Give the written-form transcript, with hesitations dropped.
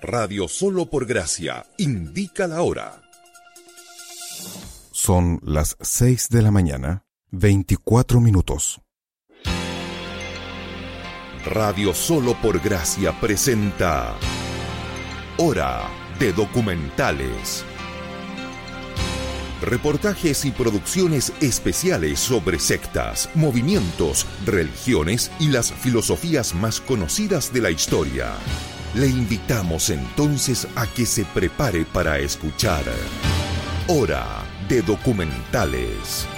Radio Solo por Gracia indica la hora. Son las 6 de la mañana, 24 minutos. Radio Solo por Gracia presenta Hora de Documentales. Reportajes y producciones especiales sobre sectas, movimientos, religiones y las filosofías más conocidas de la historia. Le invitamos entonces a que se prepare para escuchar Hora de Documentales.